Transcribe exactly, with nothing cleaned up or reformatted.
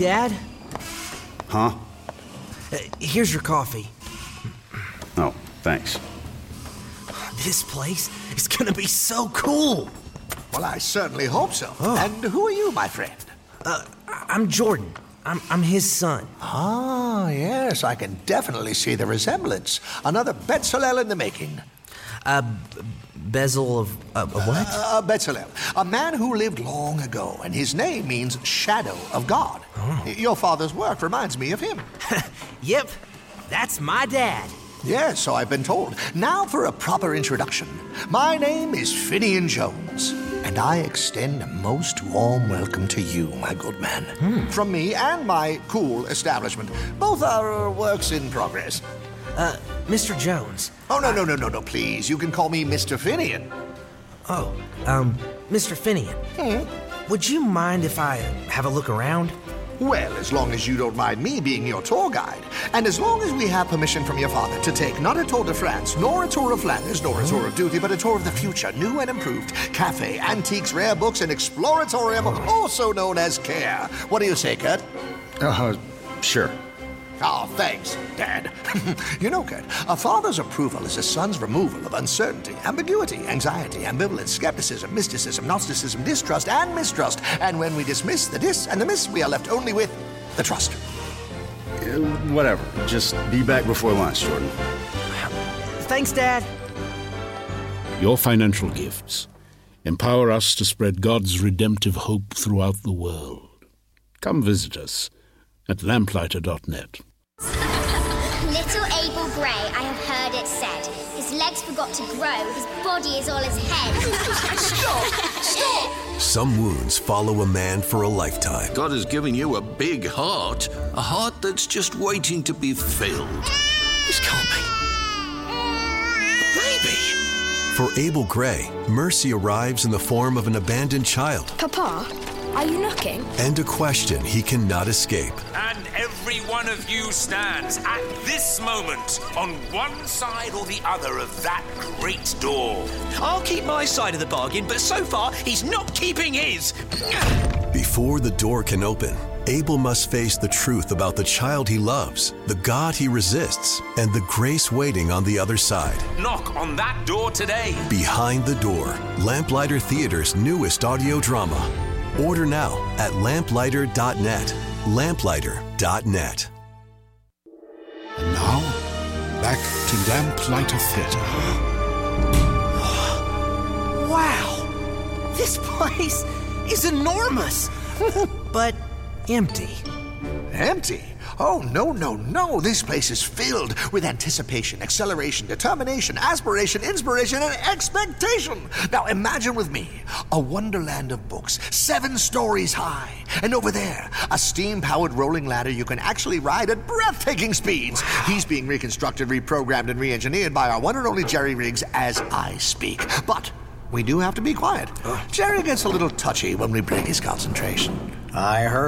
Dad? Huh? Uh, here's your coffee. Oh, thanks. This place is gonna be so cool. Well, I certainly hope so. Oh. And who are you, my friend? Uh, I'm Jordan. I'm, I'm his son. Ah, yes, I can definitely see the resemblance. Another Bezalel in the making. Uh, bezel of... Uh, a what? Uh, Bezalel, a man who lived long ago, and his name means shadow of God. Oh. Your father's work reminds me of him. Yep, that's my dad. Yes, so I've been told. Now for a proper introduction. My name is Finian Jones, and I extend a most warm welcome to you, my good man. Hmm. From me and my cool establishment. Both are uh, works in progress. Uh, Mister Jones. Oh, no, no, no, no, no, please. You can call me Mister Finian. Oh, um, Mister Finian. Hmm? Would you mind if I have a look around? Well, as long as you don't mind me being your tour guide, and as long as we have permission from your father to take not a tour de France, nor a tour of Flanders, nor a tour of duty, but a tour of the future, new and improved, cafe, antiques, rare books, and exploratorium, also known as CARE. What do you say, Kurt? Uh, sure. Oh, thanks, Dad. You know, Kurt, a father's approval is a son's removal of uncertainty, ambiguity, anxiety, ambivalence, skepticism, mysticism, Gnosticism, distrust, and mistrust. And when we dismiss the dis and the miss, we are left only with the trust. Uh, whatever. Just be back before lunch, Jordan. Thanks, Dad. Your financial gifts empower us to spread God's redemptive hope throughout the world. Come visit us at lamplighter dot net. Little Abel Gray, I have heard it said. His legs forgot to grow, his body is all his head. Stop! Stop! Some wounds follow a man for a lifetime. God has given you a big heart, a heart that's just waiting to be filled. This can't be. A baby. For Abel Gray, mercy arrives in the form of an abandoned child. Papa, are you knocking? And a question he cannot escape. And every one of you stands at this moment on one side or the other of that great door. I'll keep my side of the bargain, but so far he's not keeping his. Before the door can open, Abel must face the truth about the child he loves, the God he resists, and the grace waiting on the other side. Knock on that door today. Behind the Door, Lamplighter Theater's newest audio drama. Order now at lamplighter dot net. lamplighter dot net. And now, back to Lamplighter Theatre. Wow! This place is enormous! But empty. Empty? Oh, no, no, no. This place is filled with anticipation, acceleration, determination, aspiration, inspiration, and expectation. Now imagine with me a wonderland of books, seven stories high. And over there, a steam-powered rolling ladder you can actually ride at breathtaking speeds. Wow. He's being reconstructed, reprogrammed, and re-engineered by our one and only Jerry Riggs as I speak. But we do have to be quiet. Jerry gets a little touchy when we break his concentration. I heard.